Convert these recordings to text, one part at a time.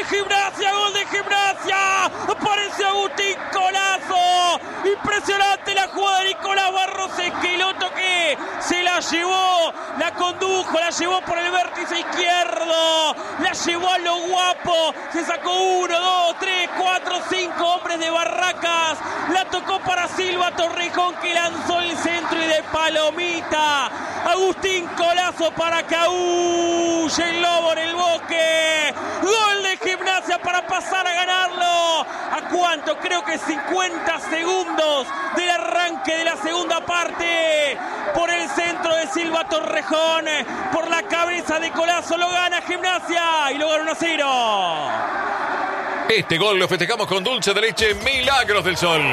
de Gimnasia, gol de Gimnasia. Apareció Agustín Collazo. Impresionante la jugada de Nicolás Barros Esqueloto, que se la llevó, la condujo, la llevó por el vértice izquierdo, la llevó a lo guapo, se sacó 1, 2, 3, 4, 5 hombres de Barracas, la tocó para Silva Torrejón, que lanzó el centro y de palomita Agustín Collazo para que aúlle el lobo en el bosque. Gol de Gimnasia para pasar a ganarlo. ¿A cuánto? Creo que 50 segundos del arranque de la segunda parte. Por el centro de Silva Torrejón, por la cabeza de Collazo, lo gana Gimnasia y lo gana 1-0. Este gol lo festejamos con dulce de leche Milagros del Sol.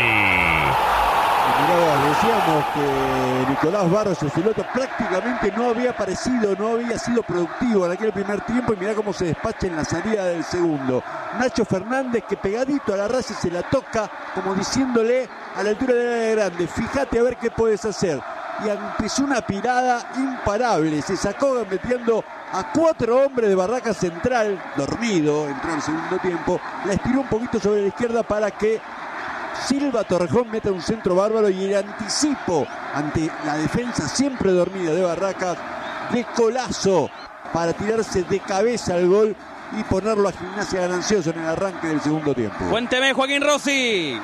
Decíamos que Nicolás Barros Esqueloto prácticamente no había aparecido, no había sido productivo en aquel primer tiempo, y mirá cómo se despacha en la salida del segundo. Nacho Fernández, que pegadito a la raya se la toca, como diciéndole a la altura de la grande, fíjate a ver qué puedes hacer. Y empezó una pirada imparable, se sacó metiendo a 4 hombres de Barracas Central, dormido, entró en el segundo tiempo, la estiró un poquito sobre la izquierda para que Silva Torrejón mete un centro bárbaro, y el anticipo ante la defensa siempre dormida de Barracas de Collazo para tirarse de cabeza al gol y ponerlo a Gimnasia ganancioso en el arranque del segundo tiempo. Cuénteme, Joaquín Rossi.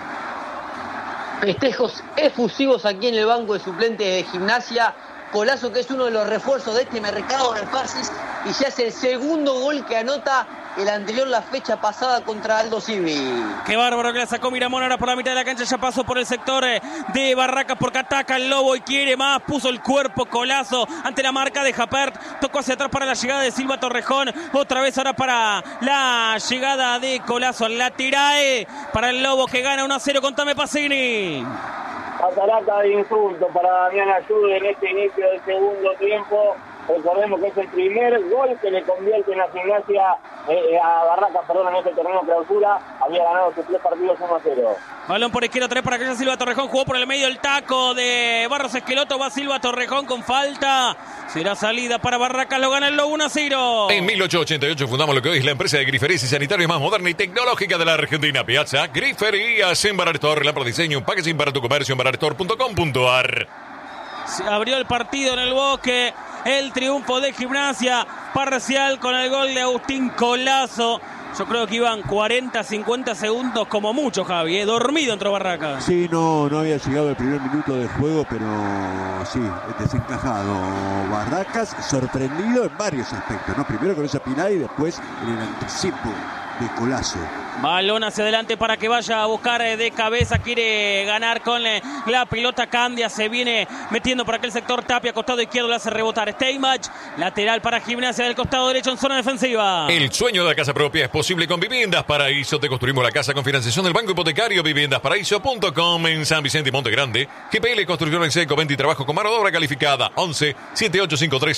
Festejos efusivos aquí en el banco de suplentes de Gimnasia. Collazo, que es uno de los refuerzos de este mercado de pases, y ya es el segundo gol que anota, el anterior la fecha pasada contra Aldo Civi. Qué bárbaro que la sacó Miramón ahora por la mitad de la cancha, ya pasó por el sector de Barracas porque ataca el lobo y quiere más, puso el cuerpo Collazo ante la marca de Japert, tocó hacia atrás para la llegada de Silva Torrejón, otra vez ahora para la llegada de Collazo, la tirae para el lobo que gana 1-0. Contame, Pacini. Patarata de insulto para Damián Ayude en este inicio del segundo tiempo. Recordemos que es el primer gol que le convierte en la Gimnasia a Barracas, en este torneo clausura. Había ganado sus 3 partidos 1-0. Balón por izquierda, 3 para que Silva Torrejón, jugó por el medio el taco de Barros Esqueloto, va Silva Torrejón con falta. Será salida para Barracas, lo gana el Lobo 1-0. En 1888 fundamos lo que hoy es la empresa de griferías y sanitarios más moderna y tecnológica de la Argentina. Piazza Griferías en Barartor, Lámpara Diseño, un packaging para tu comercio en barartor.com.ar. Se abrió el partido en el Bosque. El triunfo de Gimnasia, parcial con el gol de Agustín Collazo. Yo creo que iban 40, 50 segundos como mucho, Javi, dormido entre Barracas. Sí, no había llegado el primer minuto de juego, pero sí, desencajado. Barracas sorprendido en varios aspectos, ¿no? Primero con esa pirada y después en el anticipo de Collazo. Balón hacia adelante para que vaya a buscar de cabeza, quiere ganar con la pelota Candia, se viene metiendo por aquel sector Tapia, costado izquierdo, le hace rebotar Steinbach, lateral para Gimnasia del costado derecho en zona defensiva. El sueño de la casa propia es posible con Viviendas Paraíso. Te construimos la casa con financiación del Banco Hipotecario. Viviendasparaíso.com en San Vicente y Monte Grande. GPL Construcción en Seco, venta y trabajo con mano de obra calificada. 11 7853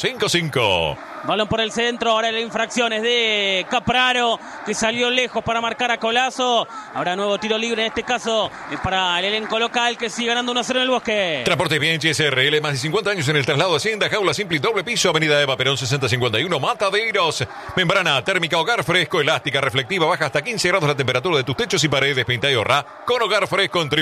7155. Balón por el centro, ahora las infracciones de Capraro, que salió lejos para marcar a Collazo. Ahora nuevo tiro libre, en este caso es para el elenco local, que sigue ganando 1-0 en el Bosque. Transportes Bien SRL, más de 50 años en el traslado de Hacienda, jaula simple y doble piso, Avenida Eva Perón 6051, Mataderos. Membrana térmica Hogar Fresco, elástica, reflectiva, baja hasta 15 grados la temperatura de tus techos y paredes. Pinta y ahorra con Hogar Fresco en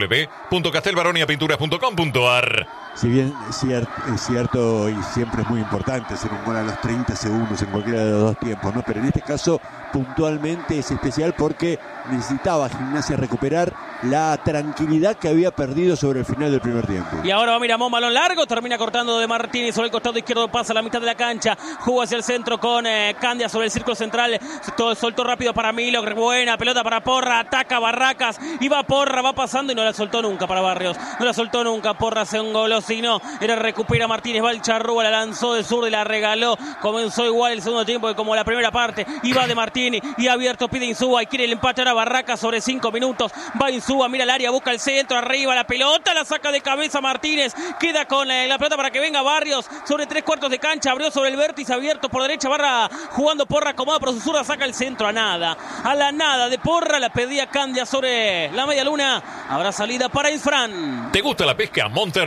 www.castelbaroniapinturas.com.ar. Si bien es cierto y siempre es muy importante hacer un gol a los 30 segundos en cualquiera de los dos tiempos, ¿no? Pero en este caso puntualmente es especial porque necesitaba Gimnasia recuperar la tranquilidad que había perdido sobre el final del primer tiempo. Y ahora va Miramón, balón largo, termina cortando de Martínez sobre el costado izquierdo, pasa a la mitad de la cancha, jugó hacia el centro con Candia sobre el círculo central, soltó rápido para Milo, buena pelota para Porra, ataca Barracas, y va Porra, va pasando y no la soltó nunca para Barrios, no la soltó nunca, Porra hace un golosino, era recupera Martínez, va el Charrúa, la lanzó de zurda y la regaló, comenzó igual el segundo tiempo que como la primera parte, y va de Martínez, y abierto pide Insúa, y quiere el empate ahora Barracas sobre 5 minutos, va Insúa, mira el área, busca el centro, arriba la pelota, la saca de cabeza Martínez, queda con la pelota para que venga Barrios, sobre 3/4 de cancha, abrió sobre el vértice, abierto por derecha, Barra jugando Porra, acomoda por su zurda, saca el centro a la nada de Porra, la pedía Candia sobre la media luna, habrá salida para Infran. ¿Te gusta la pesca? Monte Hermoso te ofrece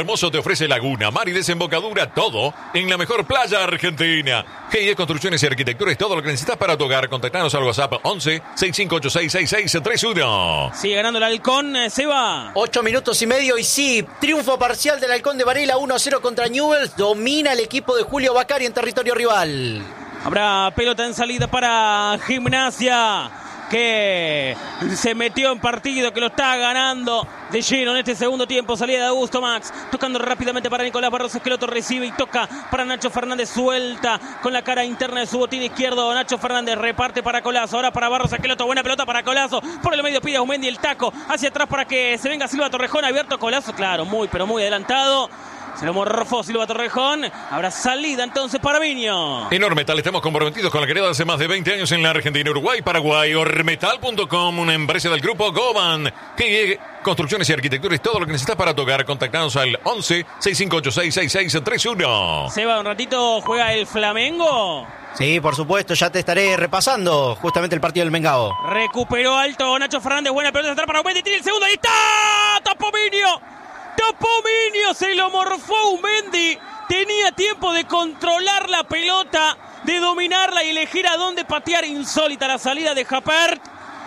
ofrece laguna, mar y desembocadura, todo en la mejor playa argentina. GIE Construcciones y Arquitectura es todo lo que necesitas para tu hogar. Contactanos al WhatsApp 11 65866631. Sigue ganando el Halcón, Seba. 8 minutos y medio y sí, triunfo parcial del Halcón de Varela, 1-0 contra Newell's. Domina el equipo de Julio Bacari en territorio rival. Habrá pelota en salida para Gimnasia, que se metió en partido, que lo está ganando de lleno en este segundo tiempo. Salida de Augusto Max, tocando rápidamente para Nicolás Barros Esqueloto, recibe y toca para Nacho Fernández, suelta con la cara interna de su botín izquierdo. Nacho Fernández reparte para Colazo, ahora para Barros Esqueloto, buena pelota para Colazo, por el medio pide a Aumendi el taco, hacia atrás para que se venga Silva Torrejón, abierto Colazo, claro, muy pero muy adelantado. Se lo morfó Silva Torrejón. Habrá salida entonces para Viño. En Ormetal estamos comprometidos con la querida hace más de 20 años en la Argentina, Uruguay, Paraguay. Ormetal.com, una empresa del grupo Goban, que construcciones y arquitectura es todo lo que necesitas para tocar. Contactanos al 11 65866631. Seba, un ratito juega el Flamengo. Sí, por supuesto, ya te estaré repasando justamente el partido del Mengao. Recuperó alto Nacho Fernández, buena pelota atrás para Aumendi, tiene el segundo, ahí está. Tapó Viño. Se lo morfó Aumendi. Tenía tiempo de controlar la pelota, de dominarla y elegir a dónde patear. Insólita la salida de Japert.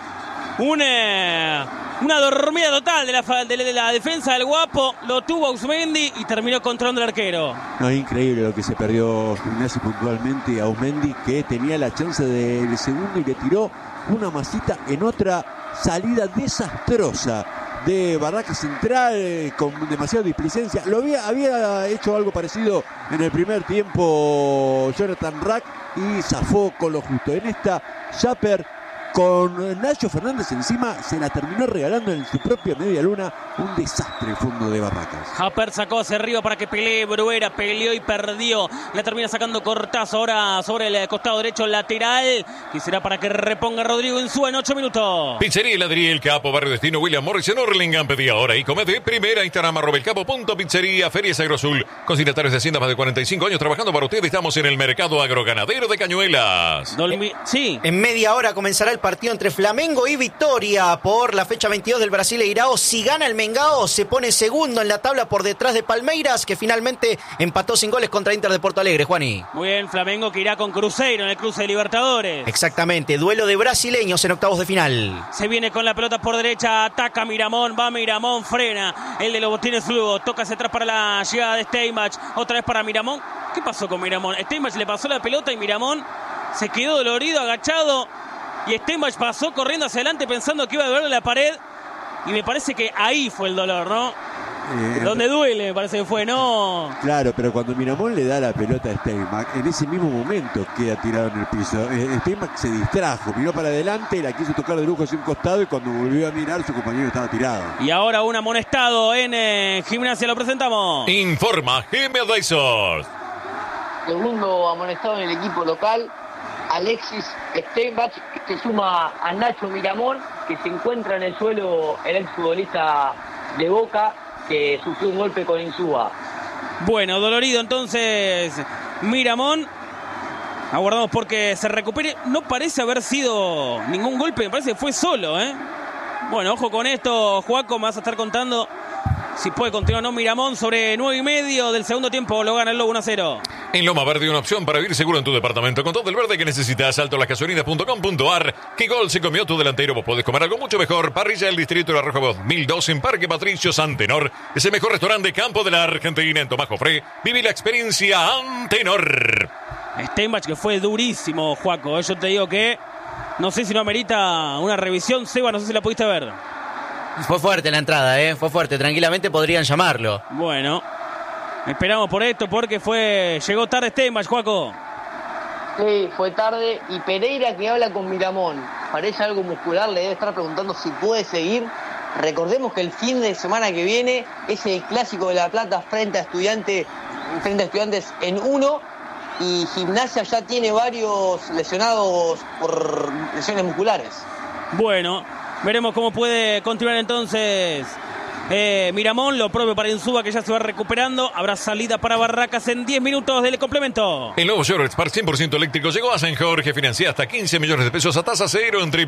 Una dormida total de la defensa del Guapo. Lo tuvo Aumendi y terminó controlando el arquero. No, increíble lo que se perdió Gimnasia puntualmente. Aumendi, que tenía la chance del segundo y le tiró una masita en otra salida desastrosa de Barraca Central, con demasiada displicencia. Había hecho algo parecido en el primer tiempo Jonathan Rack y zafó con lo justo. En esta, Japper, con Nacho Fernández encima, se la terminó regalando en su propia media luna. Un desastre el fondo de Barracas. Japper sacó hacia arriba para que pelee Bruera, peleó y perdió. La termina sacando Cortazo ahora sobre el costado derecho lateral, que será para que reponga Rodrigo Insúa en 8 minutos. Pizzería Heladería El Capo, Barrio Destino, William Morris en Orlingham. Pedí ahora y come de primera. Instagram @elcapo.pizzería. Ferias Agrosul, consignatarios de Hacienda, más de 45 años trabajando para ustedes. Estamos en el mercado agroganadero de Cañuelas. Sí. En media hora comenzará el partido entre Flamengo y Vitória por la fecha 22 del Brasileirao. Si gana el Mengao, se pone segundo en la tabla por detrás de Palmeiras, que finalmente empató sin goles contra Inter de Porto Alegre. Juani. Muy bien, Flamengo, que irá con Cruzeiro en el cruce de Libertadores. Exactamente, duelo de brasileños en octavos de final. Se viene con la pelota por derecha, ataca Miramón, va Miramón, frena el de los botines luego, toca hacia atrás para la llegada de Steinbach, otra vez para Miramón. ¿Qué pasó con Miramón? Steinbach le pasó la pelota y Miramón se quedó dolorido, agachado, y Steinbach pasó corriendo hacia adelante pensando que iba a dolerle la pared, y me parece que ahí fue el dolor, ¿no? Donde duele, me parece que fue, ¿no? Claro, pero cuando Miramón le da la pelota a Steinbach, en ese mismo momento queda tirado en el piso. Steinbach se distrajo, miró para adelante, la quiso tocar de lujo hacia un costado y cuando volvió a mirar, su compañero estaba tirado. Y ahora un amonestado en Gimnasia, lo presentamos. Informa GM Advisors. Segundo amonestado en el equipo local, Alexis Steinbach, que suma a Nacho Miramón, que se encuentra en el suelo el exfutbolista de Boca, que sufrió un golpe con Insúa. Bueno, dolorido entonces Miramón. Aguardamos porque se recupere. No parece haber sido ningún golpe, me parece que fue solo, ¿eh? Bueno, ojo con esto, Juaco, me vas a estar contando si puede continuar o no Miramón. Sobre 9:30 del segundo tiempo lo gana el Lobo 1-0. En Loma Verde, una opción para vivir seguro en tu departamento. Con todo el verde que necesitas, altolasgasolinas.com.ar. ¿Qué gol se comió tu delantero? Vos podés comer algo mucho mejor. Parrilla del Distrito de La Roja 2002 en Parque Patricio Antenor. Es el mejor restaurante de campo de la Argentina. En Tomás Jofré, viví la experiencia Antenor. Steinbach, que fue durísimo, Juaco. Yo te digo que no sé si no amerita una revisión. Seba, no sé si la pudiste ver. Fue fuerte la entrada, fue fuerte. Tranquilamente podrían llamarlo. Bueno, esperamos por esto porque llegó tarde Steinbach, Juaco. Sí, fue tarde. Y Pereira, que habla con Miramón, parece algo muscular, le debe estar preguntando si puede seguir. Recordemos que el fin de semana que viene es el Clásico de La Plata frente a Estudiantes en 1. Y Gimnasia ya tiene varios lesionados por lesiones musculares. Bueno, veremos cómo puede continuar entonces Miramón, lo propio para Insúa, que ya se va recuperando. Habrá salida para Barracas en 10 minutos del complemento. El nuevo Chevrolet Spark 100% eléctrico llegó a San Jorge. Financia hasta 15 millones de pesos a tasa cero en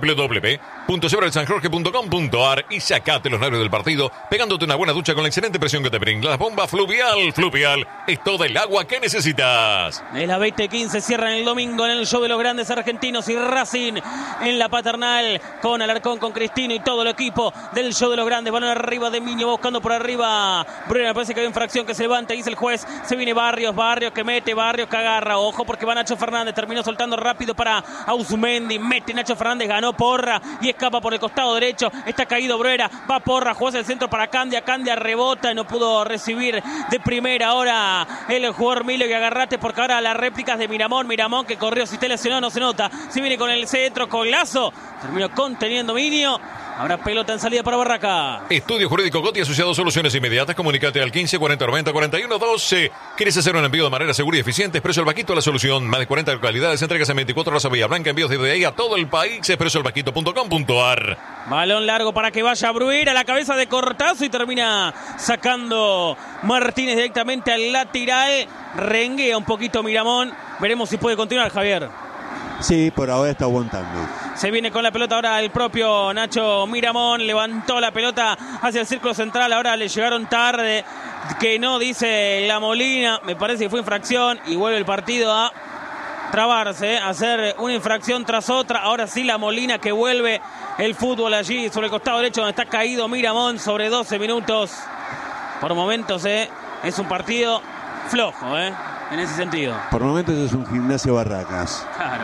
www.chevroletsanjorge.com.ar y sacate los nervios del partido pegándote una buena ducha con la excelente presión que te brinda la bomba Fluvial. Fluvial es toda el agua que necesitas. Es la 20:15, cierran el domingo en el show de los grandes argentinos y Racing en la Paternal con Alarcón, con Cristino y todo el equipo del show de los grandes. Van arriba de Miño, buscando por arriba Bruna, parece que hay infracción, que se levanta, dice el juez. Se viene Barrios que mete, Barrios que agarra, ojo porque va Nacho Fernández, terminó soltando rápido para Ausmendi, mete Nacho Fernández, ganó Porra y escapa por el costado derecho. Está caído Bruera, va Porra, juega el centro para Candia rebota y no pudo recibir de primera. Ahora el jugador Milo y agarrate, porque ahora las réplicas de Miramón que corrió, si está lesionado no se nota, si viene con el centro, con Lazo, terminó conteniendo Minio. Habrá pelota en salida para Barraca. Estudio Jurídico Goti asociado a Soluciones Inmediatas. Comunícate al 15 40 90 41 12. ¿Quieres hacer un envío de manera segura y eficiente? Expreso El Vaquito, la solución. Más de 40 localidades, entregas en 24 horas a Villa Blanca, envíos desde ahí a todo el país. expresoelvaquito.com.ar. Balón largo para que vaya Bruera, la cabeza de Cortazo y termina sacando Martínez directamente al lateral. Renguea un poquito Miramón. Veremos si puede continuar, Javier. Sí, por ahora está aguantando. Se viene con la pelota ahora el propio Nacho Miramón. Levantó la pelota hacia el círculo central. Ahora le llegaron tarde. Que no, dice La Molina. Me parece que fue infracción. Y vuelve el partido a trabarse, a hacer una infracción tras otra. Ahora sí La Molina, que vuelve el fútbol allí sobre el costado derecho donde está caído Miramón. Sobre 12 minutos. Por momentos es un partido flojo, en ese sentido. Por momentos es un Gimnasia Barracas. Claro.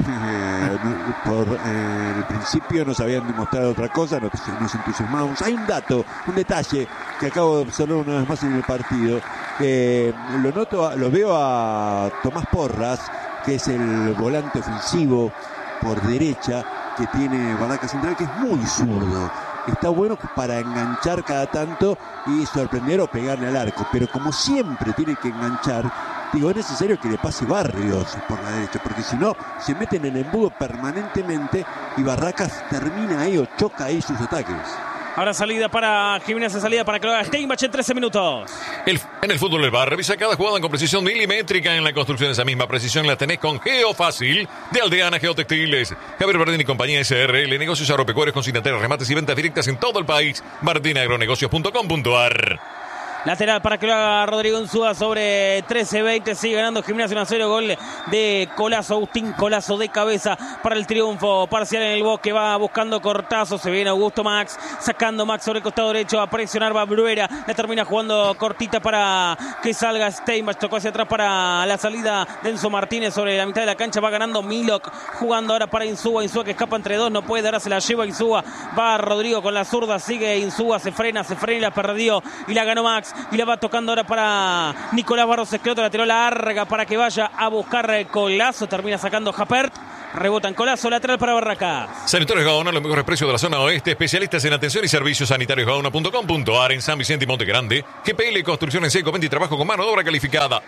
Por el principio nos habían demostrado otra cosa, nos entusiasmamos. Hay un dato, un detalle que acabo de observar una vez más en el partido. Lo veo a Tomás Porras, que es el volante ofensivo por derecha que tiene Barracas Central, que es muy zurdo. Está bueno para enganchar cada tanto y sorprender o pegarle al arco, pero como siempre tiene que enganchar, digo, es necesario que le pase Barrios por la derecha, porque si no, se meten en embudo permanentemente y Barracas termina ahí o choca ahí sus ataques. Ahora salida para Gimnasia, salida para que lo haga Steinbach en 13 minutos. En el fútbol del bar, revisa cada jugada con precisión milimétrica. En la construcción esa misma precisión la tenés con Geofácil de Aldeana Geotextiles. Javier Bardini y compañía SRL, negocios agropecuarios, consignatarios, remates y ventas directas en todo el país. bardinaagronegocios.com.ar. Lateral para que lo haga Rodrigo Insúa sobre 13-20. Sigue ganando Gimnasia 1-0. Gol de Colazo, Agustín Colazo de cabeza para el triunfo parcial en el Bosque. Va buscando Cortazo. Se viene Augusto Max. Sacando Max sobre el costado derecho. A presionar va Bruera. La termina jugando cortita para que salga Steinbach. Tocó hacia atrás para la salida de Enzo Martínez sobre la mitad de la cancha. Va ganando Milok. Jugando ahora para Insúa. Insúa que escapa entre dos. No puede. Ahora se la lleva Insúa. Va Rodrigo con la zurda. Sigue Insúa. Se frena y la perdió. Y la ganó Max. Y la va tocando ahora para Nicolás Barros Esqueloto. La tiró larga para que vaya a buscar Colazo. Termina sacando Japert. Rebota en Colazo. Lateral para Barracas. Sanitarios Gaona, los mejores precios de la zona oeste. Especialistas en atención y servicios. sanitariosgaona.com.ar. En San Vicente y Monte Grande. GPL Construcción en seco, venta y trabajo con mano de obra calificada.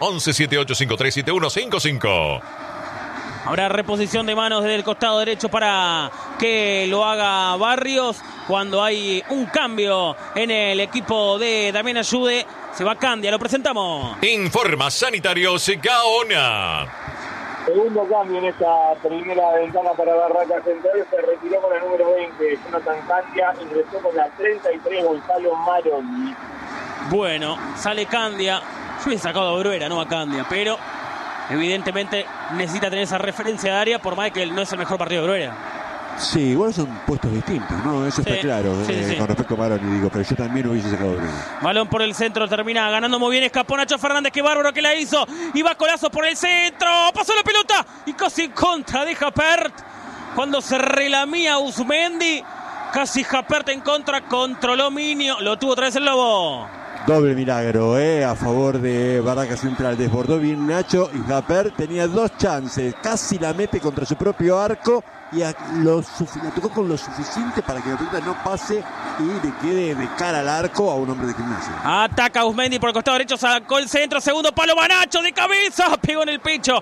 1178537155. Ahora reposición de manos desde el costado derecho para que lo haga Barrios. Cuando hay un cambio en el equipo de Damián Ayude, se va Candia, lo presentamos. Informa Sanitarios Gaona. Segundo cambio en esta primera ventana para Barracas Central. Se retiró con la número 20, Jonathan Candia. Ingresó con la 33, Gonzalo Maroni. Bueno, sale Candia. Yo he sacado a Bruera, no a Candia, pero evidentemente necesita tener esa referencia de área, por más que no es el mejor partido de Bruera. Sí, igual son puestos distintos, ¿no? Eso sí, está claro. Sí. Con respecto a Maroni, digo, pero yo también hubiese sacado Bruno. Balón por el centro, termina ganando muy bien. Escapó Nacho Fernández, qué bárbaro que la hizo. Y va Colazo por el centro. Pasó la pelota y casi en contra de Japert. Cuando se relamía Uzmendi, casi Japert en contra. Controló Minio. Lo tuvo otra vez el Lobo. Doble milagro a favor de Barracas Central. Desbordó bien Nacho y Japer tenía 2 chances. Casi la mete contra su propio arco y la tocó con lo suficiente para que la pelota no pase y le quede de cara al arco a un hombre de Gimnasia. Ataca Usmendi por el costado derecho, sacó el centro, segundo palo, va Nacho de cabeza, pegó en el pecho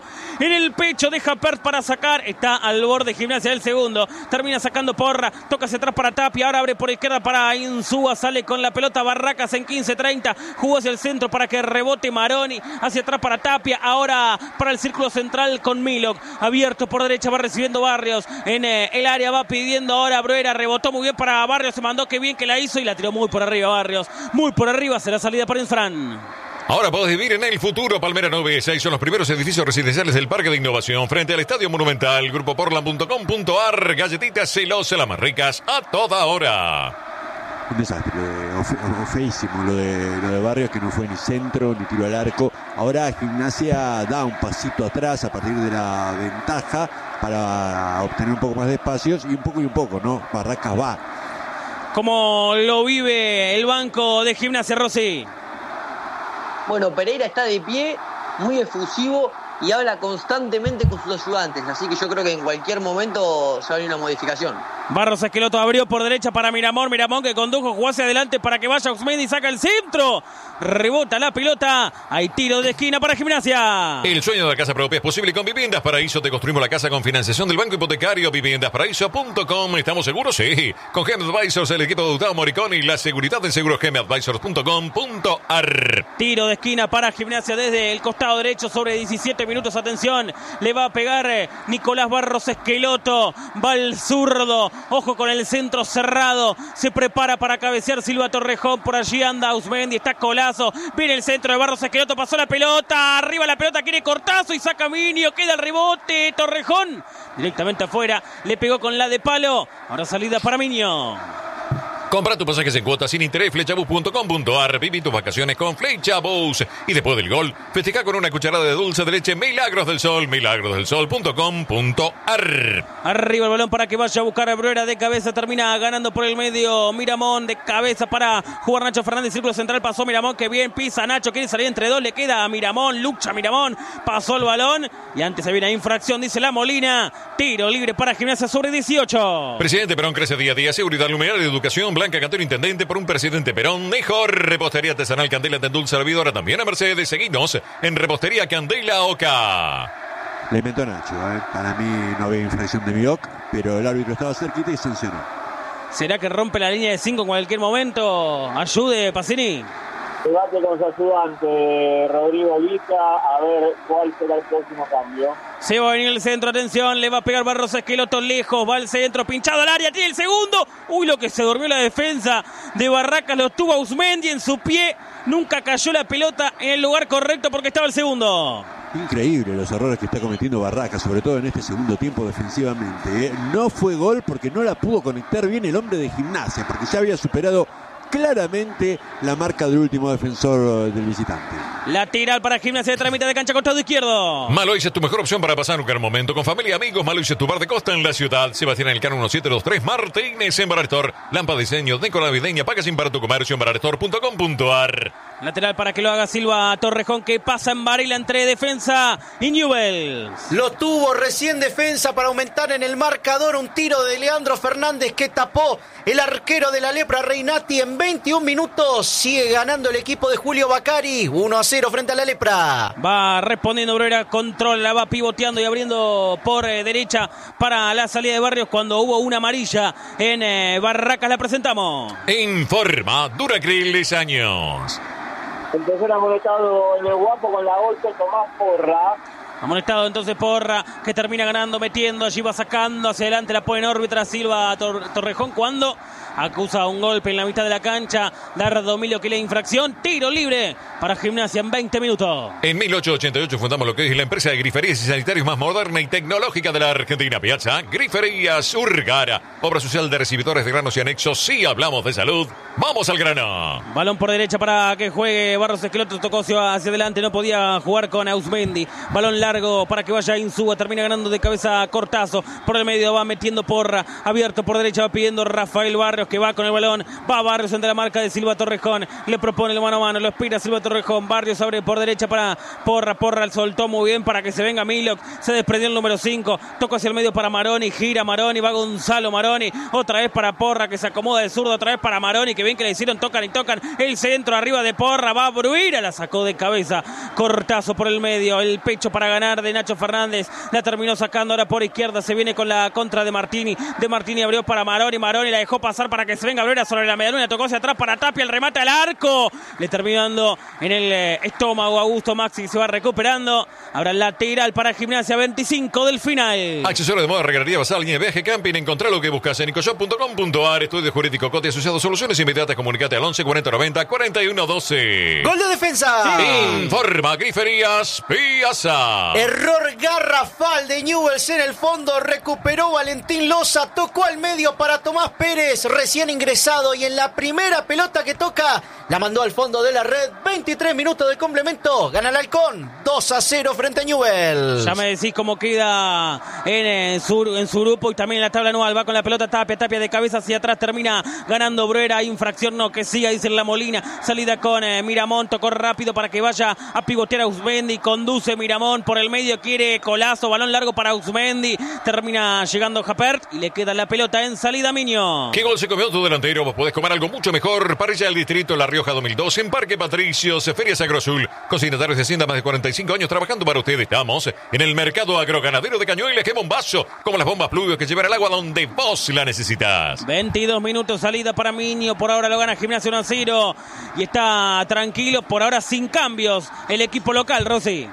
de Japer para sacar. Está al borde Gimnasia del segundo, termina sacando Porra, toca hacia atrás para Tapia, ahora abre por izquierda para Insúa, sale con la pelota Barracas en 15-30, jugó hacia el centro para que rebote Maroni, hacia atrás para Tapia, ahora para el círculo central con Milok, abierto por derecha, va recibiendo Barrios en el área, va pidiendo ahora Bruera, rebotó muy bien para Barrios, se mandó, que bien que la hizo y la tiró muy por arriba Barrios, muy por arriba, será salida para Infran. Ahora podés vivir en el futuro. Palmera 96 son los primeros edificios residenciales del Parque de Innovación frente al Estadio Monumental. Grupoportland.com.ar. Galletitas Celosa, las más ricas a toda hora. Un desastre, feísimo lo de Barrios, que no fue ni centro ni tiro al arco. Ahora Gimnasia da un pasito atrás a partir de la ventaja para obtener un poco más de espacios y un poco, ¿no? Barracas va. ¿Cómo lo vive el banco de Gimnasia, Rossi? Bueno, Pereira está de pie, muy efusivo y habla constantemente con sus ayudantes, así que yo creo que en cualquier momento se va a venir una modificación. Barros Esqueloto abrió por derecha para Miramón que condujo, jugó hacia adelante para que vaya Usmendi, saca el centro, rebota la pelota, hay tiro de esquina para Gimnasia. El sueño de la casa propia es posible con Viviendas Paraíso. Te construimos la casa con financiación del Banco Hipotecario. Viviendasparaíso.com. ¿Estamos seguros? Sí. Con Gem Advisors, el equipo de Gustavo Moricón y la seguridad del seguro gemadvisors.com.ar. Tiro de esquina para Gimnasia desde el costado derecho sobre 17 minutos. Atención, le va a pegar Nicolás Barros Esqueloto, va al zurdo. Ojo con el centro cerrado, se prepara para cabecear Silva Torrejón, por allí anda Usmendi, está Colazo, viene el centro de Barros Esqueloto, pasó la pelota, arriba la pelota, quiere Cortazo y saca Minio, queda el rebote, Torrejón directamente afuera, le pegó con la de palo, ahora salida para Minio. Compra tus pasajes en cuotas sin interés, flechabus.com.ar. Viví tus vacaciones con Flechabus. Y después del gol, festeja con una cucharada de dulce de leche Milagros del Sol. Milagrosdelsol.com.ar. Arriba el balón para que vaya a buscar a Bruera de cabeza. Termina ganando por el medio Miramón de cabeza para jugar Nacho Fernández. Círculo central, pasó Miramón, que bien pisa Nacho. Quiere salir entre dos, le queda a Miramón. Lucha Miramón, pasó el balón. Y antes había una infracción, dice La Molina. Tiro libre para Gimnasia sobre 18. Presidente Perón crece día a día. Seguridad, luminaria y educación. Blanca Cantero, intendente por un presidente Perón. Mejor repostería artesanal Candela Tendul, servidora también a Mercedes. Seguinos en Repostería Candela Oca. Le inventó Nacho, para mí no había infracción de Mioc, pero el árbitro estaba cerquita y sancionó. ¿Será que rompe la línea de 5 en cualquier momento? Ayude, Pacini. Debate con su ayudante Rodrigo Lita, a ver cuál será el próximo cambio. Se va a venir el centro, atención, le va a pegar Barros Esqueloto lejos, va al centro, pinchado al área, tiene el segundo. Uy, lo que se durmió la defensa de Barracas, lo tuvo a Usmendi en su pie, nunca cayó la pelota en el lugar correcto porque estaba el segundo. Increíble los errores que está cometiendo Barracas, sobre todo en este segundo tiempo defensivamente. No fue gol porque no la pudo conectar bien el hombre de Gimnasia, porque ya había superado claramente la marca del último defensor del visitante. Lateral para Gimnasia de trámite de cancha, costado izquierdo. Malois es tu mejor opción para pasar un gran momento con familia y amigos. Malois es tu bar de costa en la ciudad. Sebastián Elcano 1723 Martínez en Bararestor. Lámpara de diseño, decora navideña, paga sin para tu comercio en bararestor.com.ar. Lateral para que lo haga Silva Torrejón, que pasa en Varela entre defensa y Newells. Lo tuvo recién defensa para aumentar en el marcador. Un tiro de Leandro Fernández que tapó el arquero de la Lepra, Reinati, en 21 minutos. Sigue ganando el equipo de Julio Bacari, 1-0 frente a la Lepra. Va respondiendo Bruera, controla, va pivoteando y abriendo por derecha para la salida de Barrios cuando hubo una amarilla en Barracas. La presentamos. Informa Duracril 10 años. El tercer amonestado en el Guapo con la 8, Tomás Porra. Amonestado entonces Porra, que termina ganando, metiendo, allí va sacando hacia adelante, la pone en órbita Silva Torrejón cuando acusa un golpe en la mitad de la cancha. Dardomilio que la infracción, tiro libre para Gimnasia en 20 minutos. En 1888 fundamos lo que es la empresa de griferías y sanitarios más moderna y tecnológica de la Argentina. Piazza Griferías Urgara, obra social de recibidores de granos y anexos. Si hablamos de salud, vamos al grano. Balón por derecha para que juegue Barros Esqueloto, tocó hacia adelante, no podía jugar con Ausmendi. Balón largo para que vaya Insúa. Termina ganando de cabeza Cortazo. Por el medio va metiendo Porra. Abierto por derecha va pidiendo Rafael Barrios, que va con el balón. Va Barrios entre la marca de Silva Torrejón. Le propone el mano a mano. Lo espera Silva Torrejón. Barrios abre por derecha para Porra. Porra soltó muy bien para que se venga Milok. Se desprendió el número 5. Toca hacia el medio para Maroni. Gira Maroni. Va Gonzalo Maroni. Otra vez para Porra, que se acomoda de zurdo. Otra vez para Maroni, que bien que le hicieron. Tocan y tocan. El centro arriba de Porra. Va Bruira. La sacó de cabeza. Cortazo por el medio. El pecho para ganar de Nacho Fernández. La terminó sacando ahora por izquierda. Se viene con la contra de Martini. De Martini abrió para Maroni. Maroni la dejó pasar para que se venga Bruira sobre la medialuna. Tocó hacia atrás para Tapia. El remate al arco. Le terminó dando en el estómago Augusto Maxi, que se va recuperando. Ahora lateral para Gimnasia, 25 del final. Accesorio de moda, regalería basal, línea de viaje, camping. Encontrá lo que buscas en nicoshop.com.ar. Estudio jurídico, Cote Asociados, soluciones inmediatas. Comunicate al 11 40 90 41 12. Gol de defensa. Informa Griferías Piazza. Error garrafal de Newell's en el fondo. Recuperó Valentín Loza. Tocó al medio para Tomás Pérez, recién ingresado. Y en la primera pelota que toca, la mandó al fondo de la red. 23 minutos de complemento. Gana el Halcón 2-0 frente a Newell's. Ya me decís cómo queda en su grupo y también en la tabla anual. Va con la pelota Tapia de cabeza hacia atrás. Termina ganando Bruera. Infracción no, que siga, dice La Molina. Salida con Miramón. Tocó rápido para que vaya a pivotear a Uzmendi. Conduce Miramón por el medio. Quiere Colazo. Balón largo para Uzmendi. Termina llegando Japert y le queda la pelota en salida Miño. ¿Qué gol se comió tu delantero? Vos podés comer algo mucho mejor. Parrilla del Distrito La Rioja 2002 en Parque Patricios, Ferias Agrosul. Consignatarios de Hacienda, más de 45 años trabajando para ustedes. Estamos en el mercado agroganadero de Cañuelas. ¡Qué bombazo! Como las bombas Pluvio que llevan el agua donde vos la necesitas. 22 minutos, salida para Miño. Por ahora lo gana Gimnasia 1-0 y está tranquilo. Por ahora sin cambios el equipo local, Rosy.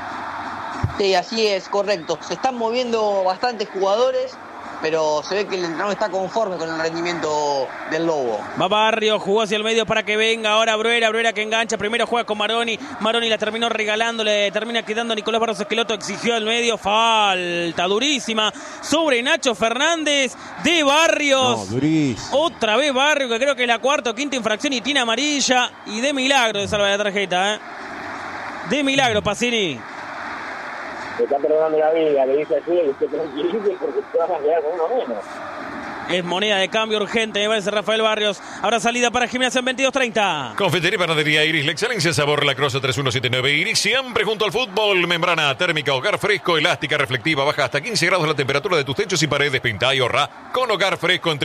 Sí, así es, correcto. Se están moviendo bastantes jugadores, pero se ve que el entrenador está conforme con el rendimiento del Lobo. Va Barrio, jugó hacia el medio para que venga ahora Bruera que engancha, primero juega con Maroni la terminó regalando, le termina quedando Nicolás Barros Esqueloto, exigió el medio, falta durísima sobre Nacho Fernández de Barrios. No, durísimo. Otra vez Barrio, que creo que es la cuarta o quinta infracción y tiene amarilla, y de milagro de salva la tarjeta, de milagro Pacini. Se está perdonando la vida, le dice así, que usted tranquilice porque te vas a quedar con uno menos. Es moneda de cambio urgente, me parece Rafael Barrios. Ahora salida para Gimnasia en 22:30. Confitería y Panadería Iris, la excelencia, sabor, La Croce 3179 Iris, siempre junto al fútbol. Membrana térmica, hogar fresco, elástica, reflectiva, baja hasta 15 grados la temperatura de tus techos y paredes. Pinta y ahorra con hogar fresco en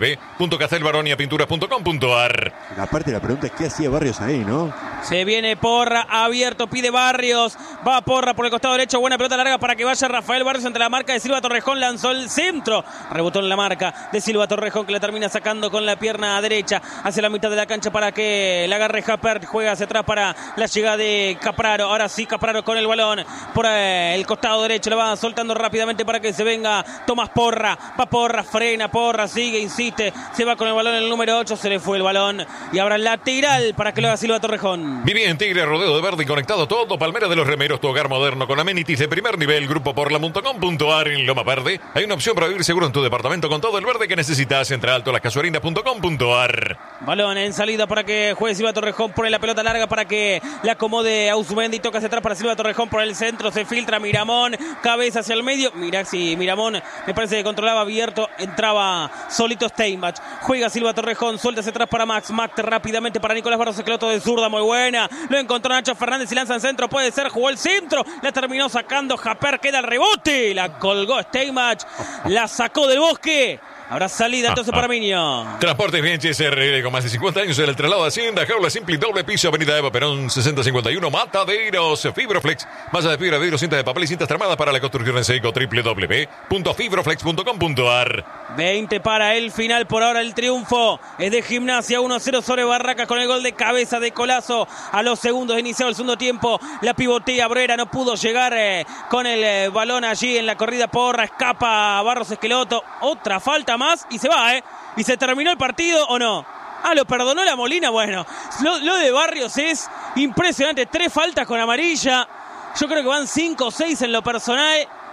www.castelbaroniapinturas.com.ar. Aparte la pregunta es qué hacía Barrios ahí, ¿no? Se viene Porra, abierto, pide Barrios. Va Porra por el costado derecho, buena pelota larga para que vaya Rafael Barrios entre la marca de Silva Torrejón. Lanzó el centro, rebotó en la marca de Silva Torrejón, que la termina sacando con la pierna derecha hacia la mitad de la cancha para que la agarre Japert. Juega hacia atrás para la llegada de Capraro. Ahora sí, Capraro con el balón por el costado derecho. La va soltando rápidamente para que se venga Tomás Porra. Va Porra, frena Porra, sigue, insiste. Se va con el balón en el número 8. Se le fue el balón. Y ahora lateral para que lo haga Silva Torrejón. Viví en Tigre, rodeo de verde y conectado todo. Palmera de los Remeros, tu hogar moderno con amenities de primer nivel. Grupo porla.com.ar en Loma Verde. Hay una opción para vivir seguro en tu departamento con todo el verde que necesitas. Entre altolascasuarinas.com.ar. Balón en salida para que juegue Silva Torrejón. Pone la pelota larga para que la acomode a Uzmendi. Toca hacia atrás para Silva Torrejón por el centro. Se filtra Miramón. Cabeza hacia el medio. Mirá si Miramón me parece que controlaba abierto. Entraba solito Steinbach. Juega Silva Torrejón. Suelta hacia atrás para Max. Max rápidamente para Nicolás Barros Esqueloto de zurda. Muy buena. Lo encontró Nacho Fernández y lanza en centro. Puede ser. Jugó el centro. La terminó sacando Japer. Queda el rebote. La colgó Steinbach. La sacó del bosque. Habrá salida entonces para Miño. Transportes Bianchi SRL con más de 50 años en el traslado de Hacienda. Jaula simple doble piso, Avenida Eva Perón 6051, Mataderos. Fibroflex, masa de fibra, vidrio, cintas de papel y cintas tramadas para la construcción en seco. www.fibroflex.com.ar. 20 para el final. Por ahora el triunfo es de Gimnasia 1-0 sobre Barracas con el gol de cabeza de Colazo a los segundos. Iniciado el segundo tiempo, la pivotea Bruera, no pudo llegar con el balón allí en la corrida Porra. Escapa Barros Esqueloto. Otra falta más y se va, ¿y se terminó el partido o no? Lo perdonó La Molina. Bueno, lo de Barrios es impresionante. 3 faltas con amarilla. Yo creo que van 5 o 6 en lo personal.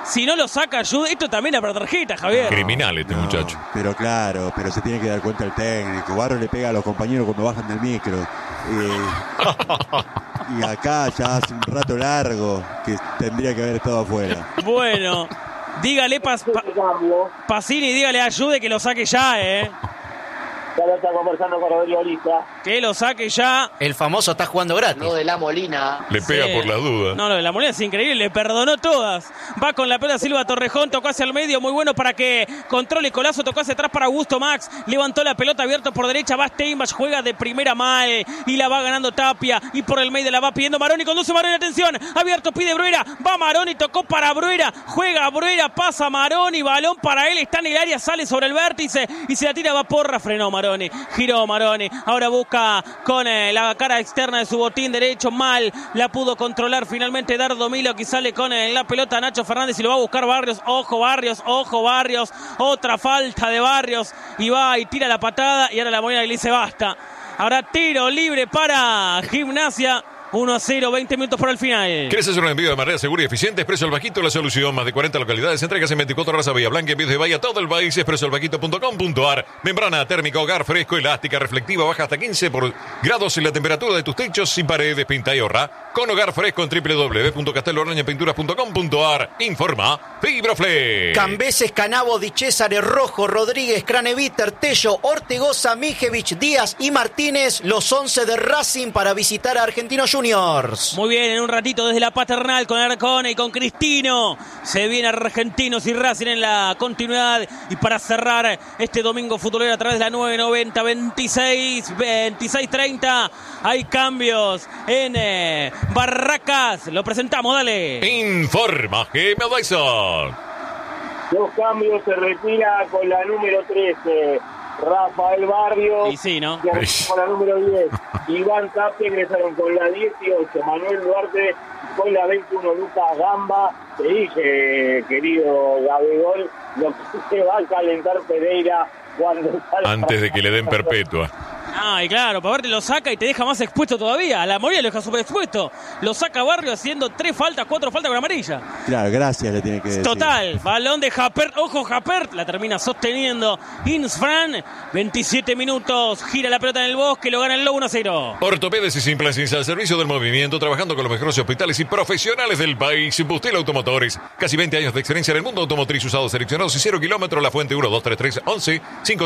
Si no lo saca Jude, esto también es para tarjeta, Javier. Criminal este muchacho. Pero claro, pero se tiene que dar cuenta el técnico. Barros le pega a los compañeros cuando bajan del micro. Y acá ya hace un rato largo que tendría que haber estado afuera. Bueno, dígale Pacini, dígale a Jude que lo saque ya, Ya lo está conversando con Rodrigo Lista. Que lo saque ya. El famoso está jugando gratis. No de la Molina. Le pega por las dudas. No, lo de la Molina es increíble, le perdonó todas. Va con la pelota Silva Torrejón, tocó hacia el medio, muy bueno para que controle Colazo, tocó hacia atrás para Augusto Max, levantó la pelota abierto por derecha, va Steinbach, juega de primera mal y la va ganando Tapia y por el medio la va pidiendo Maroni, conduce Maroni, atención, abierto pide Bruera, va Maroni, tocó para Bruera, juega Bruera, pasa Maroni, balón para él, está en el área, sale sobre el vértice y se la tira, va Porra, frenó Maroni, giró Maroni, ahora busca con la cara externa de su botín derecho, mal, la pudo controlar finalmente Dardo Milo, que sale con la pelota Nacho Fernández y lo va a buscar Barrios, ojo Barrios, otra falta de Barrios y va y tira la patada y ahora la Molina le dice basta. Ahora tiro libre para Gimnasia. 1-0, 20 minutos por el final. ¿Quieres hacer un envío de manera segura y eficiente? Expreso El Vaquito, la solución. Más de 40 localidades, entregas en 24 horas a Bahía Blanca, envíos de Bahía, todo el país. expresoelvaquito.com.ar. Membrana térmica, hogar fresco, elástica, reflectiva, baja hasta 15 grados en la temperatura de tus techos y paredes. Pinta y ahorra con hogar fresco en www.casteloarañapinturas.com.ar. Informa Fibroflex. Cambeses, Canabo, Di Cesare, Rojo, Rodríguez, Craneviter, Tello, Ortegoza, Mijevich, Díaz y Martínez, los 11 de Racing para visitar a Argentinos Juniors. Muy bien, en un ratito desde la Paternal con Arcone y con Cristino. Se viene Argentinos y Racing en la continuidad. Y para cerrar este domingo futbolero a través de la 990, 26-30. Hay cambios en Barracas. Lo presentamos, dale. Informa Gemma Dyson. 2 cambios, se retira con la número 13. Rafael Barrios. Y sí, ¿no? Con la número 10. Iván Tapia ingresaron con la 18. Manuel Duarte con la 21. Lucas Gamba. Te dije, querido Gabigol, lo que se va a calentar Pereira cuando salga. Antes de que le den perpetua. Y claro, para verte lo saca y te deja más expuesto todavía. A la Moria lo deja súper expuesto. Lo saca Barrio haciendo 3 faltas, 4 faltas con amarilla. Claro, gracias le tiene que decir. Total, balón de Japert, ojo Japert, la termina sosteniendo Insfran, 27 minutos, gira la pelota en el bosque, lo gana el Lobo 1-0. Ortopedes y Simples al servicio del movimiento, trabajando con los mejores hospitales y profesionales del país. Bustel Automotores, casi 20 años de experiencia en el mundo automotriz, usados seleccionados y 0 kilómetros. La Fuente 1233 11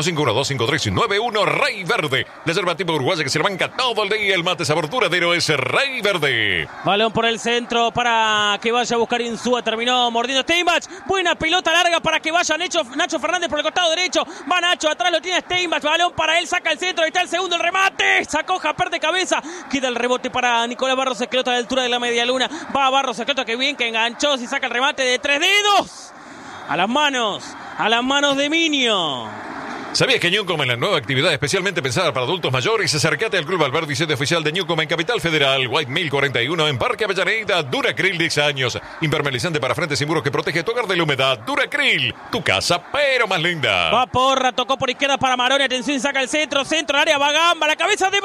55125391 Rey Verde. Reserva tipo uruguaya que se le banca todo el día. El mate sabor duradero es Rey Verde. Balón por el centro para que vaya a buscar Insúa. Terminó mordiendo Steinbach. Buena pelota larga para que vaya Nacho Fernández por el costado derecho. Va Nacho, atrás lo tiene Steinbach. Balón para él, saca el centro. Ahí está el segundo, el remate. Sacó Japer de cabeza. Queda el rebote para Nicolás Barros Esqueloto a la altura de la media luna. Va Barros Esqueloto, que bien, que enganchó. Si saca el remate de 3 dedos. A las manos de Minio. ¿Sabías que Newcom es la nueva actividad especialmente pensada para adultos mayores? Acércate al Club Alberdi, sede oficial de Newcom en Capital Federal, White 1041 en Parque Avellaneda. Duracril 10 años. Impermeabilizante para frentes y muros que protege tu hogar de la humedad. Duracril, tu casa pero más linda. Va Porra, tocó por izquierda para Maroni. Atención, saca el centro, el área, va Gamba, la cabeza de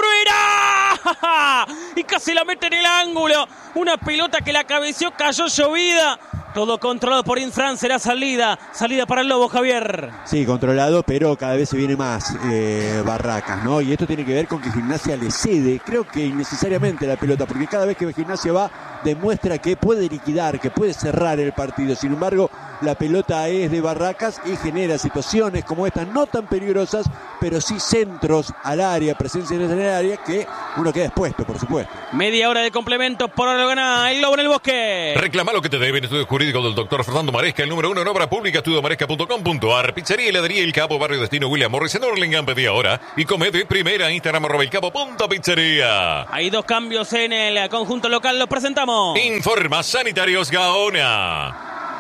Bruera. Y casi la mete en el ángulo. Una pelota que la cabeció, cayó llovida. Todo controlado por Infran, será salida para el Lobo, Javier. Sí, controlado, pero cada vez se viene más Barracas, ¿no? Y esto tiene que ver con que Gimnasia le cede, creo que innecesariamente la pelota, porque cada vez que Gimnasia va, demuestra que puede liquidar, que puede cerrar el partido. Sin embargo, la pelota es de Barracas y genera situaciones como estas, no tan peligrosas, pero sí centros al área, presencia en el área, que uno queda expuesto, por supuesto. Media hora de complemento, por ahora lo gana el Lobo en el Bosque. Reclama lo que te deben. Estudio jurídico del doctor Fernando Maresca, el número 1 en obra pública, estudiomaresca.com.ar. Pizzería y heladería El Capo, Barrio Destino William Morris en Hurlingham. Pedí ahora y come de primera. Instagram @elcapo.pizzería. Hay 2 cambios en el conjunto local, los presentamos. Informa Sanitarios Gaona.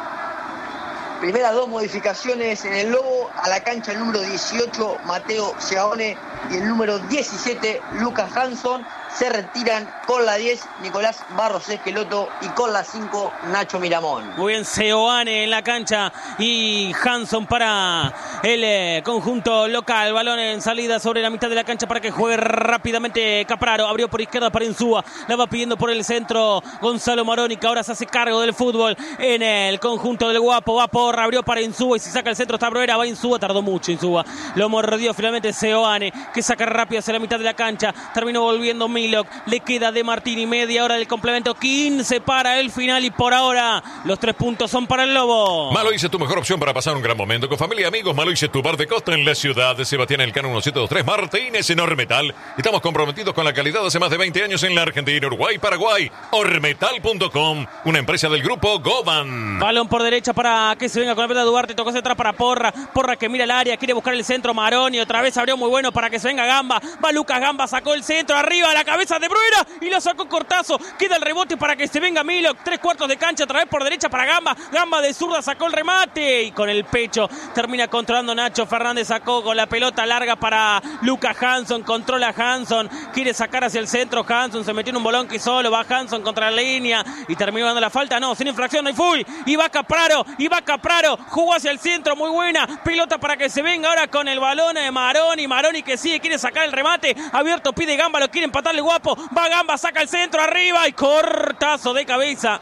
Primeras 2 modificaciones en el Lobo. A la cancha el número 18, Mateo Ciaone, y el número 17, Lucas Hanson. se retiran con la 10 Nicolás Barros Esqueloto y con la 5 Nacho Miramón. Muy bien, Seoane en la cancha y Hanson para el conjunto local. Balón en salida sobre la mitad de la cancha para que juegue rápidamente Capraro. Abrió por izquierda para Insúa. La va pidiendo por el centro Gonzalo Maroni, que ahora se hace cargo del fútbol en el conjunto del Guapo. Va Porra, abrió para Insúa y si saca el centro está Bruera. Va Insúa, tardó mucho Insúa. Lo mordió finalmente Seoane, que saca rápido hacia la mitad de la cancha. Terminó volviendo Milok. Le queda de Martini media hora del complemento. 15 para el final y por ahora los 3 puntos son para el Lobo. Maloise, tu mejor opción para pasar un gran momento con familia y amigos. Maloise, tu bar de costa en la ciudad de Sebastián Elcano 1723 Martínez en Ormetal. Estamos comprometidos con la calidad hace más de 20 años en la Argentina, Uruguay, Paraguay. Ormetal.com, una empresa del grupo Goban. Balón por derecha para que se venga con la pelota Duarte. Tocó hacia atrás para Porra. Porra que mira el área, quiere buscar el centro. Maroni otra vez abrió muy bueno para que se venga Gamba. Va Lucas Gamba, sacó el centro arriba a la cabeza de Bruera y lo sacó Cortazo. Queda el rebote para que se venga Milok. 3/4 de cancha, otra vez por derecha para Gamba. Gamba de zurda sacó el remate y con el pecho termina controlando Nacho Fernández. Sacó con la pelota larga para Lucas Hanson. Controla Hanson, quiere sacar hacia el centro. Hanson se metió en un bolón que solo va Hanson contra la línea y terminó dando la falta. No, sin infracción, no hay full. Y va Capraro, jugó hacia el centro, muy buena pelota para que se venga ahora con el balón de Maroni que sigue, quiere sacar el remate. Abierto, pide Gamba, lo quiere empatarle Guapo. Va Gamba, saca el centro arriba y cortazo de cabeza.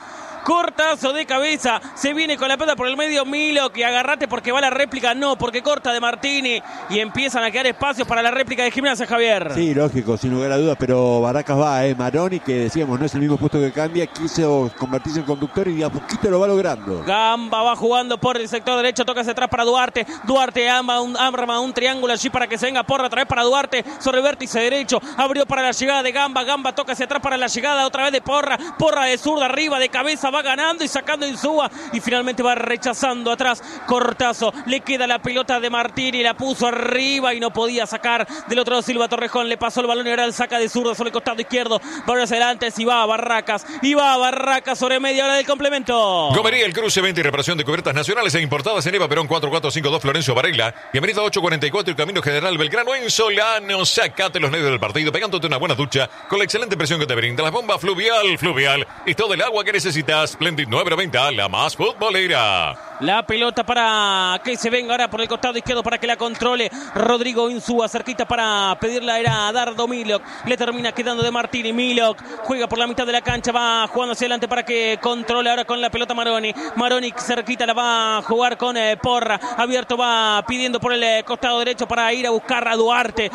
Se viene con la pelota por el medio Milok y agarrate porque va la réplica, no, porque corta de Martini y empiezan a quedar espacios para la réplica de Gimnasia, Javier. Sí, lógico, sin lugar a dudas, pero Barracas va, Maroni, que decíamos no es el mismo puesto que cambia, quiso convertirse en conductor y a poquito lo va logrando. Gamba va jugando por el sector derecho, toca hacia atrás para Duarte arma un triángulo allí para que se venga Porra, otra vez para Duarte, sobre el vértice derecho, abrió para la llegada de Gamba toca hacia atrás para la llegada otra vez de Porra de zurda arriba, de cabeza, va ganando y sacando Insúa y finalmente va rechazando atrás Cortazo. Le queda la pelota de Martini, la puso arriba y no podía sacar. Del otro lado Silva Torrejón le pasó el balón y ahora el saca de zurda sobre el costado izquierdo. Va hacia adelante, y va a Barracas sobre media hora del complemento. Gomería El Cruce, venta y reparación de cubiertas nacionales e importadas en Eva Perón 4452 Florencio Varela y Avenida 844 y Camino General Belgrano en Solano. Sacate los nervios del partido pegándote una buena ducha con la excelente presión que te brinda la bomba Fluvial y todo el agua que necesitas. Splendid 990, la más futbolera. La pelota para que se venga ahora por el costado izquierdo para que la controle Rodrigo Insúa, cerquita para pedirla era Dardo Milok, le termina quedando de Martini. Milok juega por la mitad de la cancha, va jugando hacia adelante para que controle ahora con la pelota Maroni cerquita la va a jugar con Porra, abierto va pidiendo por el costado derecho para ir a buscar a Duarte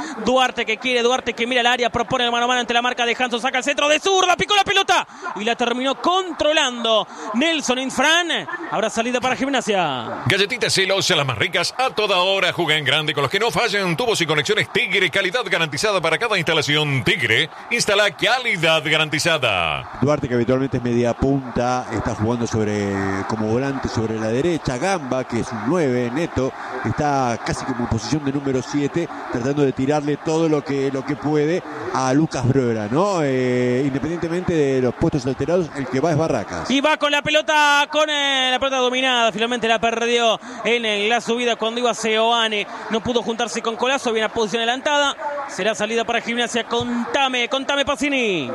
que mira el área, propone el mano a mano ante la marca de Hanson, saca el centro de zurda, picó la pelota y la terminó controlando Nelson Infran. Habrá salida para Gimnasia. Galletitas Celosa, las más ricas a toda hora. Juega en grande con los que no fallan. Tubos y conexiones Tigre, calidad garantizada para cada instalación. Tigre, instala calidad garantizada. Duarte, que habitualmente es media punta, está jugando como volante sobre la derecha. Gamba, que es un 9 neto, está casi como en posición de número 7, tratando de tirarle todo lo que puede a Lucas Bruera, ¿no? Independientemente de los puestos alterados, el que va es Barracas. Y va con la pelota dominada. Finalmente la perdió en la subida cuando iba Seoane. No pudo juntarse con Colazo. Viene a posición adelantada. Será salida para Gimnasia. Contame, Pacini.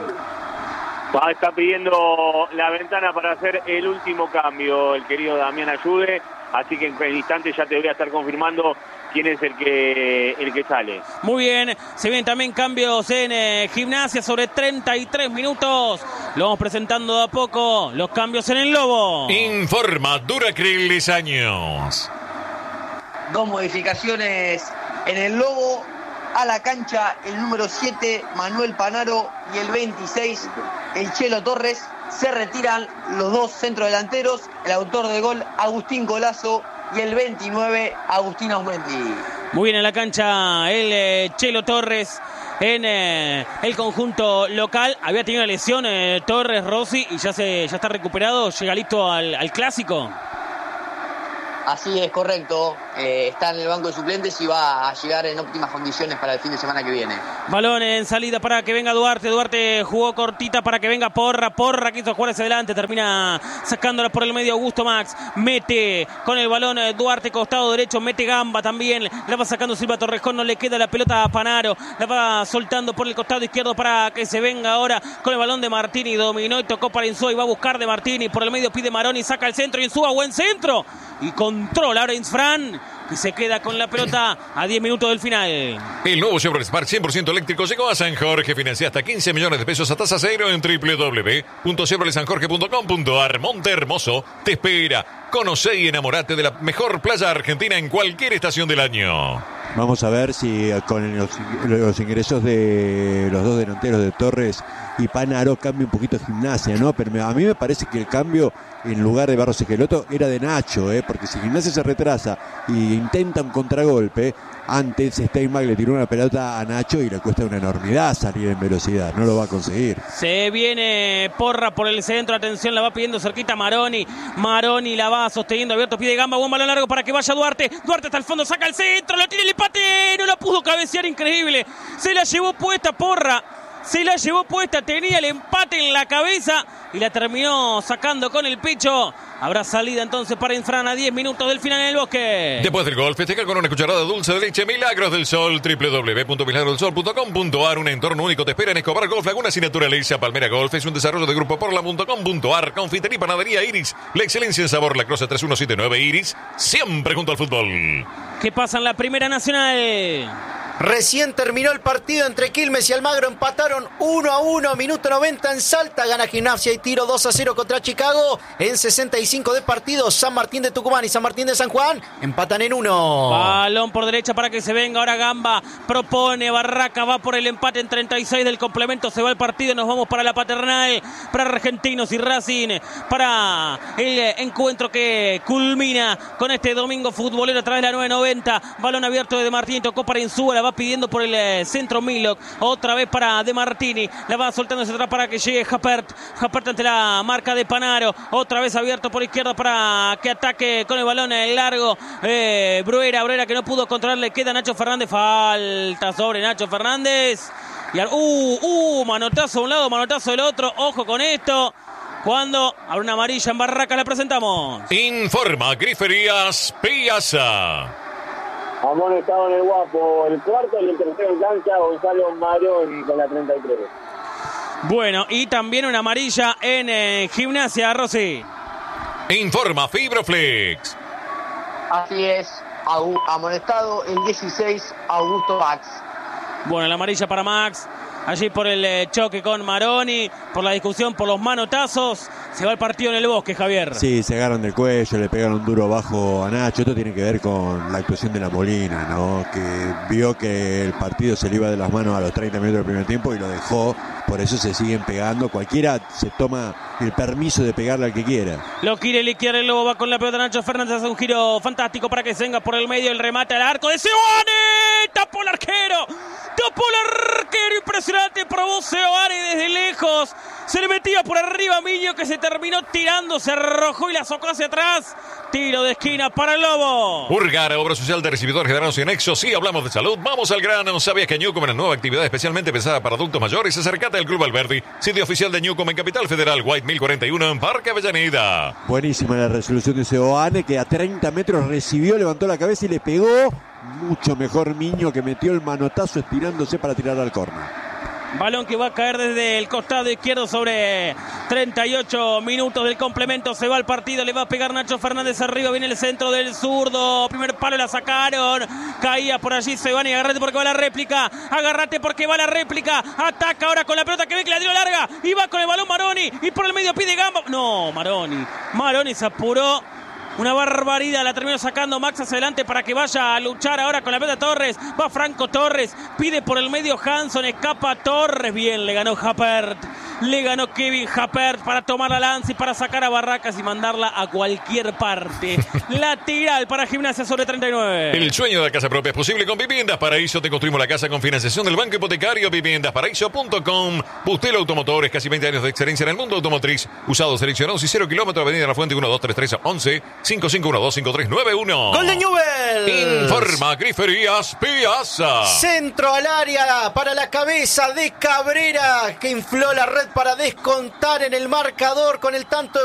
Está pidiendo la ventana para hacer el último cambio el querido Damián Ayude. Así que en el instante ya te voy a estar confirmando quién es el que sale. Muy bien, se vienen también cambios en Gimnasia sobre 33 minutos. Lo vamos presentando de a poco, los cambios en el Lobo. Informa Duracril años. 2 modificaciones en el Lobo. A la cancha el número 7, Manuel Panaro, y el 26, el Chelo Torres. Se retiran los 2 centrodelanteros, el autor del gol, Agustín Colazo, y el 29, Agustín Aumendi. Muy bien en la cancha el Chelo Torres en el conjunto local. Había tenido una lesión Torres, Rossi, y ya está recuperado, llega listo al clásico. Así es, correcto. Está en el banco de suplentes y va a llegar en óptimas condiciones para el fin de semana que viene. Balón en salida para que venga Duarte. Duarte jugó cortita para que venga Porra. Porra quiso jugar hacia adelante. Termina sacándola por el medio Augusto Max. Mete con el balón Duarte, costado derecho. Mete Gamba también. La va sacando Silva Torrejón. No le queda la pelota a Panaro. La va soltando por el costado izquierdo para que se venga ahora con el balón de Martini. Dominó y tocó para Insúa y va a buscar de Martini. Por el medio pide Maroni. Saca el centro. Insúa, buen centro. Y controla ahora Insfran, que se queda con la pelota a 10 minutos del final. El nuevo Chevrolet Spark 100% eléctrico llegó a San Jorge. Financia hasta 15 millones de pesos a tasa cero en www.chevroletsanjorge.com.ar. Monte Hermoso te espera. Conoce y enamorate de la mejor playa argentina en cualquier estación del año. Vamos a ver si con los ingresos de los dos delanteros de Torres y Panaro cambia un poquito Gimnasia, ¿no? Pero a mí me parece que el cambio en lugar de Barros Esqueloto era de Nacho, porque si Gimnasia se retrasa y intenta un contragolpe, antes Steinbach le tiró una pelota a Nacho y le cuesta una enormidad salir en velocidad, no lo va a conseguir. Se viene Porra por el centro, atención, la va pidiendo cerquita Maroni. Maroni la va sosteniendo abierto, pide Gamba, buen balón largo para que vaya Duarte. Duarte hasta el fondo, saca el centro, lo tiene el empate, no la pudo cabecear, increíble. Se la llevó puesta Porra. Se la llevó puesta, tenía el empate en la cabeza y la terminó sacando con el pecho. Habrá salida entonces para Infran a 10 minutos del final en el Bosque. Después del gol, festeja con una cucharada dulce de leche Milagros del Sol. www.milagrosdelsol.com.ar. Un entorno único te espera en Escobar Golf, Laguna Sin Naturaleza. Palmera Golf es un desarrollo de Grupo Porla.com.ar. Confitería y Panadería Iris, la excelencia en sabor. La Croce 3179 Iris, siempre junto al fútbol. ¿Qué pasa en la Primera Nacional? Recién terminó el partido entre Quilmes y Almagro, empataron 1-1, minuto 90 en Salta, gana Gimnasia y Tiro 2-0 contra Chicago. En 65 de partido, San Martín de Tucumán y San Martín de San Juan empatan en 1. Balón por derecha para que se venga ahora Gamba, propone Barraca, va por el empate en 36 del complemento, se va el partido, nos vamos para la Paternal, para Argentinos y Racing, para el encuentro que culmina con este domingo futbolero a través de la 990, balón abierto de Martín, tocó para Insúa, va pidiendo por el centro Milok, otra vez para De Martini, la va soltando hacia atrás para que llegue Japert ante la marca de Panaro, otra vez abierto por izquierda para que ataque con el balón largo Bruera que no pudo controlar, le queda Nacho Fernández, falta sobre Nacho Fernández y manotazo de un lado, manotazo del otro, ojo con esto. Cuando habrá una amarilla en Barraca, la presentamos. Informa Griferías Piazza. Amonestado en el Guapo, el cuarto y el tercero en cancha, Gonzalo Maroni con la 33. Bueno, y también una amarilla en Gimnasia, Rosy. Informa Fibroflex. Así es, amonestado el 16, Augusto Max. Bueno, la amarilla para Max. Allí por el choque con Maroni, por la discusión, por los manotazos. Se va el partido en el Bosque, Javier. Sí, se agarran del cuello, le pegaron duro bajo a Nacho. Esto tiene que ver con la actuación de la Molina, ¿no? Que vio que el partido se le iba de las manos a los 30 minutos del primer tiempo y lo dejó. Por eso se siguen pegando. Cualquiera se toma el permiso de pegarle al que quiera. Lo quiere liquidar el Lobo, va con la pelota Nacho Fernández, hace un giro fantástico para que se venga por el medio, el remate al arco de Seoane. Tapó el arquero. Impresionante, probó Seoane desde lejos. Se le metía por arriba a Miño, que se terminó tirando, se arrojó y la socó hacia atrás. Tiro de esquina para el Lobo. Urgara, obra social de recibidores de granos y anexos. Sí, hablamos de salud, vamos al grano. ¿Sabías que Newcom es una nueva actividad especialmente pensada para adultos mayores? Acercate al Club Alberdi, sitio oficial de Newcom en Capital Federal, White 1041 en Parque Avellaneda. Buenísima la resolución de Seoane, que a 30 metros recibió, levantó la cabeza y le pegó. Mucho mejor Miño, que metió el manotazo estirándose para tirar al córner. Balón que va a caer desde el costado izquierdo sobre 38 minutos del complemento. Se va al partido, le va a pegar Nacho Fernández arriba. Viene el centro del zurdo. Primer palo, la sacaron. Caía por allí Sebani. Agárrate porque va la réplica. Agárrate porque va la réplica. Ataca ahora con la pelota que ve que la tiró larga. Y va con el balón Maroni. Y por el medio pide Gamba. No, Maroni se apuró. Una barbaridad, la terminó sacando Max hacia adelante para que vaya a luchar ahora con la pelota Torres. Va Franco Torres, pide por el medio Hanson, escapa Torres. Bien, le ganó Japert. Le ganó Kevin Japert para tomar la lanza y para sacar a Barracas y mandarla a cualquier parte. Lateral para Gimnasia sobre 39. El sueño de la casa propia es posible con Viviendas Paraíso. Te construimos la casa con financiación del Banco Hipotecario. Viviendasparaíso.com. Bustelo Automotores, casi 20 años de excelencia en el mundo automotriz. Usados seleccionados y 0 kilómetros. Avenida La Fuente 1233 11 55125391. ¡Gol de Newell! Informa Griferías Piazza. Centro al área para la cabeza de Cabrera, que infló la red para descontar en el marcador con el tanto de